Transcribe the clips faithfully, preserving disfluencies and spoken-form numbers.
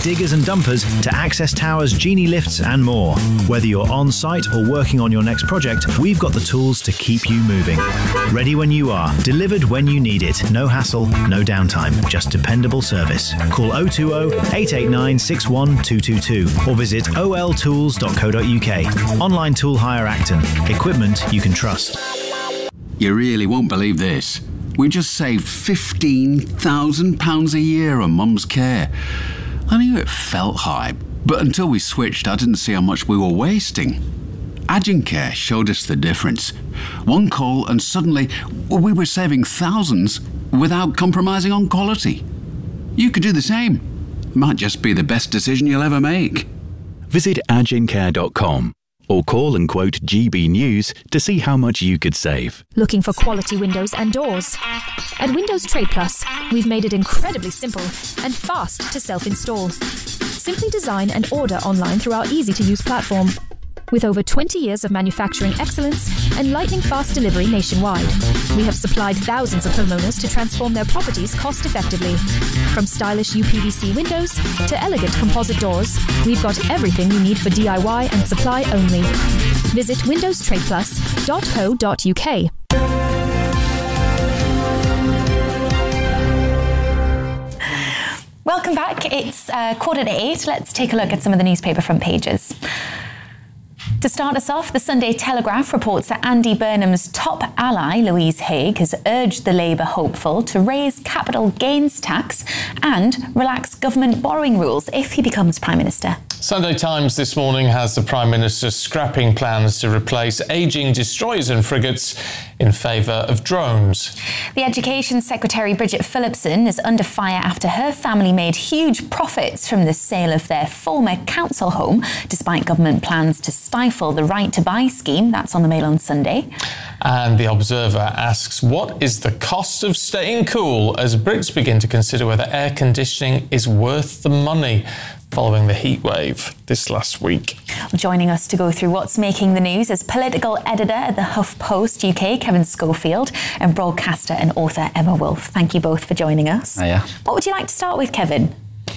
diggers and dumpers to access towers, genie lifts and more. Whether you're on site or working on your next project, we've got the tools to keep you moving. Ready when you are, delivered when you need it. No hassle, no downtime, just dependable service. Call oh two oh, eight eight nine, six one two two two or visit o l tools dot co dot u k. Online tool hire Acton. Equipment you can trust. You really won't believe this. We just saved fifteen thousand pounds a year on Mum's care. I knew it felt high, but until we switched, I didn't see how much we were wasting. Agencare showed us the difference. One call and suddenly we were saving thousands without compromising on quality. You could do the same. Might just be the best decision you'll ever make. Visit agencare dot com or call and quote G B News to see how much you could save. Looking for quality windows and doors? At Windows Trade Plus, we've made it incredibly simple and fast to self-install. Simply design and order online through our easy-to-use platform. With over twenty years of manufacturing excellence and lightning-fast delivery nationwide, we have supplied thousands of homeowners to transform their properties cost-effectively. From stylish U P V C windows to elegant composite doors, we've got everything you need for D I Y and supply only. Visit windows trade plus dot co dot u k. Welcome back. It's uh, quarter to eight. Let's take a look at some of the newspaper front pages. To start us off, the Sunday Telegraph reports that Andy Burnham's top ally, Louise Haigh, has urged the Labour hopeful to raise capital gains tax and relax government borrowing rules if he becomes Prime Minister. Sunday Times this morning has the Prime Minister scrapping plans to replace ageing destroyers and frigates in favour of drones. The Education Secretary Bridget Phillipson is under fire after her family made huge profits from the sale of their former council home, despite government plans to stifle the right to buy scheme. That's on the Mail on Sunday. And The Observer asks, what is the cost of staying cool as Brits begin to consider whether air conditioning is worth the money following the heat wave this last week? Joining us to go through what's making the news is political editor at the HuffPost U K, Kevin Schofield, and broadcaster and author Emma Wolfe. Thank you both for joining us. Hiya. What would you like to start with, Kevin?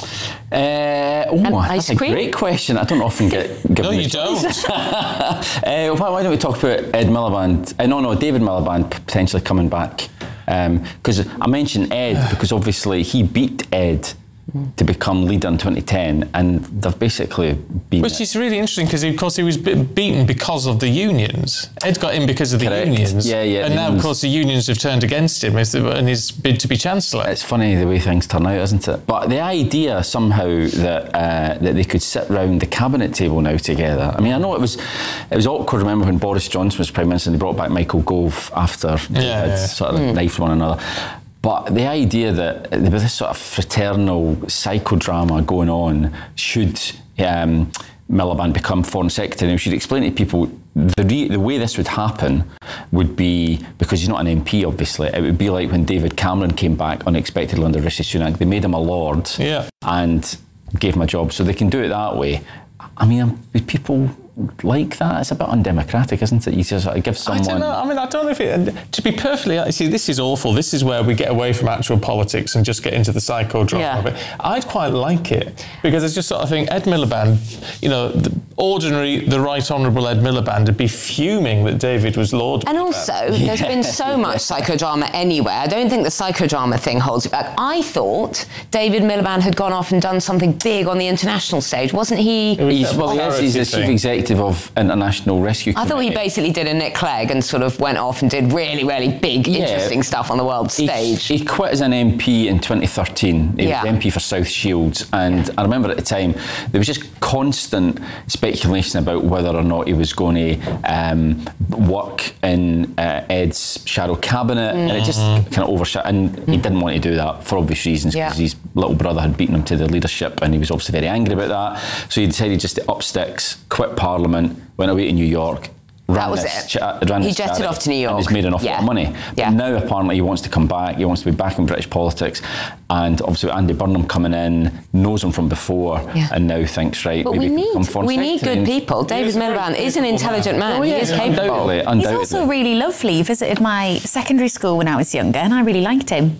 Uh, oh, that's a great question. I don't often get given No, you don't. uh, why, why don't we talk about Ed Miliband? Uh, no, no, David Miliband potentially coming back. Because um, I mentioned Ed because obviously he beat Ed to become leader in twenty ten, and they've basically been... Which is really interesting because, of course, he was beaten because of the unions. Ed got in because of the Correct. unions. Yeah, yeah. And now, of course, the unions have turned against him in his bid to be Chancellor. It's funny the way things turn out, isn't it? But the idea somehow that uh, that they could sit round the cabinet table now together. I mean, I know it was it was awkward, remember, when Boris Johnson was Prime Minister and they brought back Michael Gove after they yeah, had yeah. sort of mm. knifed one another. But the idea that there was this sort of fraternal psychodrama going on should um, Miliband become Foreign Secretary, and we should explain to people the, re- the way this would happen would be, because he's not an M P obviously, it would be like when David Cameron came back unexpectedly under Rishi Sunak. They made him a Lord yeah. and gave him a job, so they can do it that way. I mean, people like that, it's a bit undemocratic, isn't it? You just sort of give someone... I don't know, I mean, I don't know if it... To be perfectly honest, see, this is awful. This is where we get away from actual politics and just get into the psychodrama yeah. of it. I'd quite like it, because I just sort of think Ed Miliband, you know, the ordinary, the Right Honourable Ed Miliband would be fuming that David was Lord. And also, yeah. there's been so much psychodrama anywhere. I don't think the psychodrama thing holds it back. I thought David Miliband had gone off and done something big on the international stage. Wasn't he? He's, well, he is, he's the chief executive of International Rescue Committee. I thought he basically did a Nick Clegg and sort of went off and did really, really big, yeah. interesting stuff on the world stage. He, he quit as an M P in twenty thirteen. He yeah. was M P for South Shields, and yeah. I remember at the time there was just constant speculation about whether or not he was going to um, work in uh, Ed's shadow cabinet, mm. and it just kind of overshadowed. And mm. he didn't want to do that for obvious reasons, because yeah. his little brother had beaten him to the leadership, and he was obviously very angry about that. So he decided just to up sticks, quit Parliament, went away to New York. That was it. Cha- ran he jetted off to New York. And he's made an awful yeah. lot of money. Yeah. But now apparently he wants to come back. He wants to be back in British politics. And obviously Andy Burnham coming in, knows him from before, yeah. and now thinks, right, but maybe we need, come we need good people. David Miliband is an intelligent man. Oh, yeah, he is capable. Undoubtedly, undoubtedly. He's also really lovely. He visited my secondary school when I was younger, and I really liked him.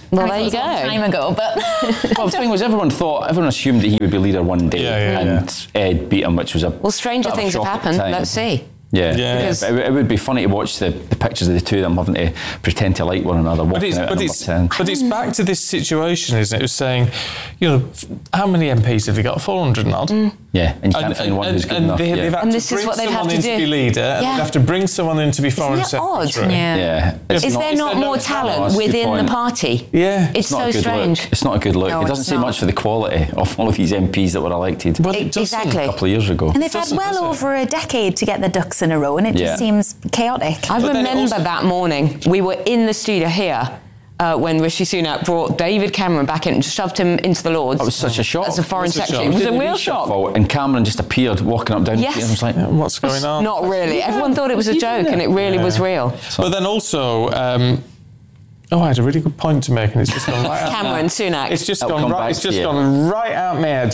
Well, I there mean, you it was a long go. time ago, but Well, the thing was, everyone thought, everyone assumed that he would be leader one day, Yeah, yeah, and Ed beat him, which was a Well, stranger bit of a things have shock at the happened. time. Let's see. Yeah, Yeah. Because- It, it would be funny to watch the, the pictures of the two of them having to pretend to like one another. But walking it's, out at but, number it's, ten. but it's back to this situation, isn't it? It was saying, you know, f- how many M Ps have they got? four hundred and odd. Yeah, and you can't And, find and, one who's good and enough. they, yeah. they've had And to this is bring what they'd have someone to in to do. be leader, and Yeah. they'd have to bring someone in to be foreign Isn't it odd? secretary. yeah. yeah, it's Is not, there is not there no more talent? talent That's a good within the point. party? Yeah. It's not so a good strange. look. It's not a good look. No, it doesn't it's say not. much for the quality of all of these M Ps that were elected Well, it E- doesn't. exactly. a couple of years ago. and they've had Doesn't, well does it? over a decade to get the ducks in a row, and it Yeah. just seems chaotic. I But then it remember also- that morning, we were in the studio here uh, when Rishi Sunak brought David Cameron back in and shoved him into the Lords. That was such a shock. As a foreign It was a secretary. shock. It was a Did the real reshuffle, shock. And Cameron just appeared walking up down Yes. the street. I was like, What's going on? Not really. Everyone thought it was a joke, and it really was real. But then also, um, oh, I had a really good point to make, and it's just gone right out. Cameron Sunak. It's just That'll gone come right. back It's to just you. gone right out my head.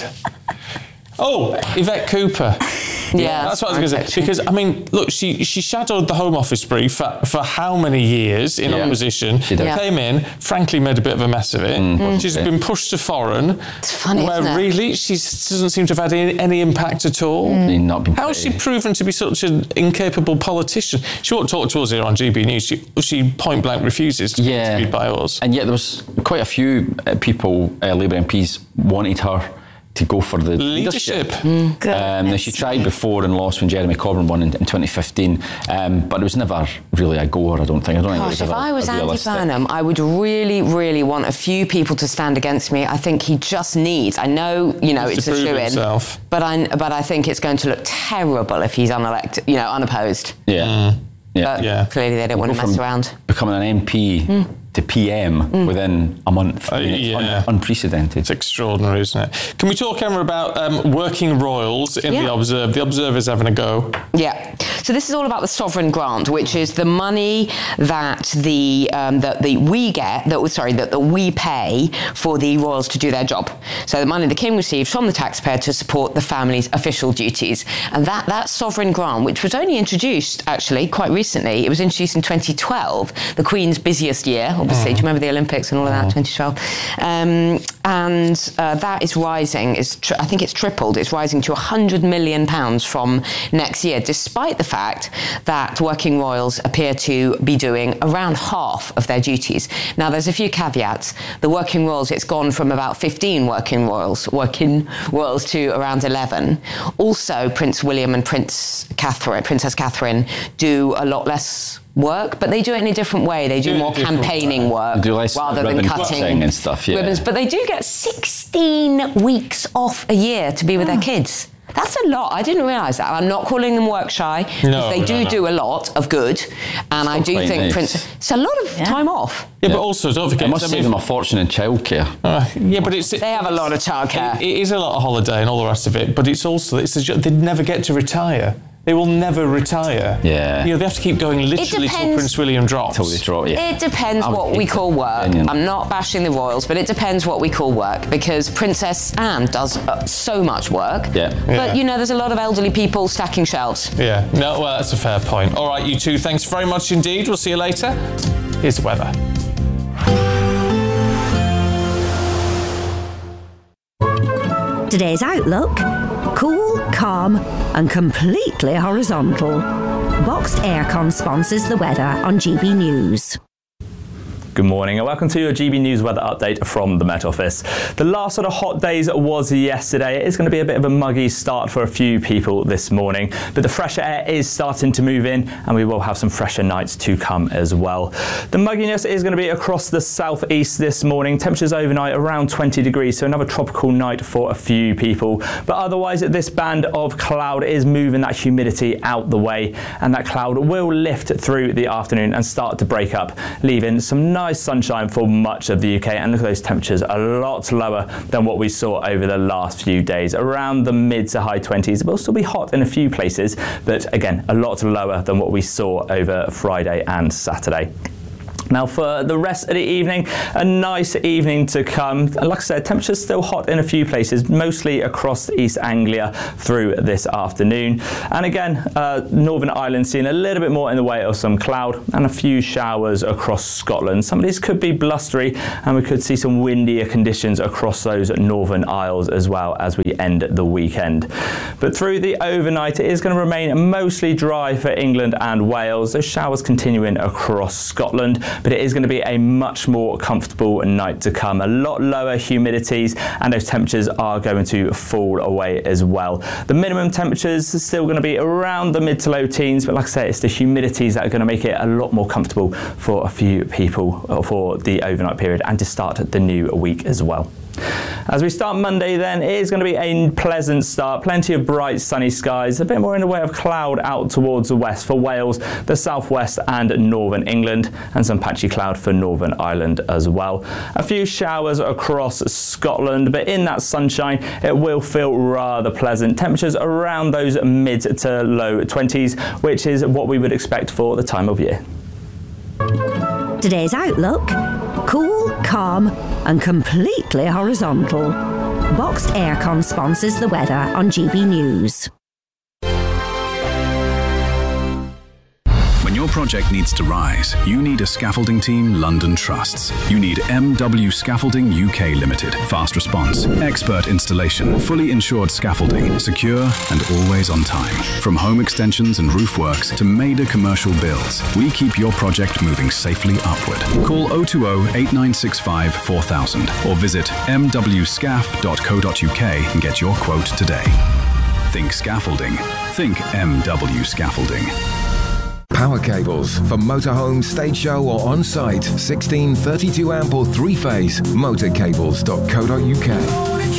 Oh, Yvette Cooper. Yeah, that's what I was going to say. Because I mean, look, she she shadowed the Home Office brief for, for how many years in Yeah. opposition? She did. Yeah. Came in, frankly, made a bit of a mess of it. Mm. She's Mm. been pushed to foreign. It's funny, where isn't it? really she doesn't seem to have had any, any impact at all. You've not been How has she pretty. proven to be such an incapable politician? She won't talk to us here on G B News. She, she point blank refuses to be Yeah. interviewed by us. And yet there was quite a few uh, people, uh, Labour M Ps, wanted her to go for the Leadership. leadership. Um, now she tried before and lost when Jeremy Corbyn won in, in twenty fifteen, um, but it was never really a goer, I don't think. I don't think it Gosh, was if ever I was a Andy realistic- Burnham, I would really, really want a few people to stand against me. I think he just needs. I know, you know, Needs it's to a prove shoe-in, himself. but I, but I think it's going to look terrible if he's unelected, you know, unopposed. Yeah. Yeah. But Yeah. clearly they don't want to Go mess from around. Becoming an M P to P M within a month. I mean, it's Uh, un- yeah. unprecedented. It's extraordinary, isn't it? Can we talk, Emma, about um, working royals in Yeah. the Observer? The Observer's having a go. Yeah. So this is all about the sovereign grant, which is the money that the um, that the we get that sorry that, that we pay for the royals to do their job. So the money the king receives from the taxpayer to support the family's official duties, and that that sovereign grant, which was only introduced actually quite recently, it was introduced in twenty twelve, the Queen's busiest year. Obviously, do you remember the Olympics and all of that? twenty twelve, um, and uh, that is rising. Is tr- I think it's tripled. It's rising to one hundred million pounds from next year, despite the fact that working royals appear to be doing around half of their duties. Now, there's a few caveats. The working royals, it's gone from about fifteen working royals, working royals to around eleven. Also, Prince William and Prince Catherine, Princess Catherine, do a lot less work, but they do it in a different way. They do Do it more in a different campaigning way. work They do less rather than ribbon cutting cutting and stuff, yeah. ribbons. But they do get sixteen weeks off a year to be with their kids. That's a lot. I didn't realise that. I'm not calling them work shy. because No, they no, do no. do a lot of good, and I do quite think nice. Prince. It's a lot of Yeah. time off. Yeah, but also don't forget. It must I save mean, them a fortune in childcare. uh, yeah, but it's They have a lot of childcare. It, it is a lot of holiday and all the rest of it, but it's also it's a, jo- they'd never get to retire. They will never retire. Yeah. You know, they have to keep going literally till depends- Prince William drops. Till they drop, yeah. It depends I would what we hate call that work. opinion. I'm not bashing the royals, but it depends what we call work, because Princess Anne does uh, so much work. Yeah. But, Yeah. you know, there's a lot of elderly people stacking shelves. Yeah. No, well, that's a fair point. All right, you two, thanks very much indeed. We'll see you later. Here's the weather. Today's outlook: cool, calm, and completely horizontal. Boxed Aircon sponsors the weather on G B News. Good morning and welcome to your G B News weather update from the Met Office. The last sort of hot days was yesterday. It is going to be a bit of a muggy start for a few people this morning, but the fresher air is starting to move in and we will have some fresher nights to come as well. The mugginess is going to be across the southeast this morning. Temperatures overnight around twenty degrees, so another tropical night for a few people. But otherwise, this band of cloud is moving that humidity out the way, and that cloud will lift through the afternoon and start to break up, leaving some nice sunshine for much of the U K. And look at those temperatures, a lot lower than what we saw over the last few days, around the mid to high twenties. It will still be hot in a few places, but again, a lot lower than what we saw over Friday and Saturday. Now for the rest of the evening, a nice evening to come. Like I said, temperatures still hot in a few places, mostly across East Anglia through this afternoon. And again, uh, Northern Ireland seeing a little bit more in the way of some cloud and a few showers across Scotland. Some of these could be blustery and we could see some windier conditions across those Northern Isles as well as we end the weekend. But through the overnight, it is going to remain mostly dry for England and Wales. Those showers continuing across Scotland, but it is going to be a much more comfortable night to come. A lot lower humidities and those temperatures are going to fall away as well. The minimum temperatures are still going to be around the mid to low teens, but like I say, it's the humidities that are going to make it a lot more comfortable for a few people for the overnight period and to start the new week as well. As we start Monday then, it is going to be a pleasant start, plenty of bright sunny skies, a bit more in the way of cloud out towards the west for Wales, the southwest and northern England, and some patchy cloud for Northern Ireland as well. A few showers across Scotland, but in that sunshine it will feel rather pleasant. Temperatures around those mid to low twenties, which is what we would expect for the time of year. Today's outlook: cool, calm and completely horizontal. Boxed Aircon sponsors the weather on G B News. When your project needs to rise, you need a scaffolding team London trusts. You need M W Scaffolding U K Limited. Fast response, expert installation, fully insured scaffolding, secure and always on time. From home extensions and roof works to major commercial builds, we keep your project moving safely upward. Call oh two oh, eight nine six five, four thousand or visit m w scaff dot co dot u k and get your quote today. Think scaffolding. Think M W Scaffolding. Power cables for motorhome, stage show or on-site. sixteen, thirty-two amp or three-phase. motorcables dot co dot u k.